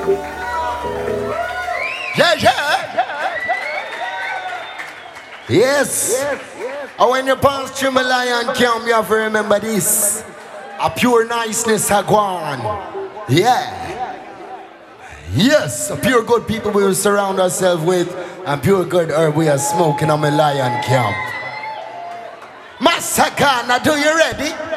Yeah, yeah. Yes. And when you pass through my lion camp, you have to remember this. A pure niceness are gone. Yeah. Yes, a pure good people we will surround ourselves with, and pure good herb we are smoking on my lion camp. Massacre, now do you ready?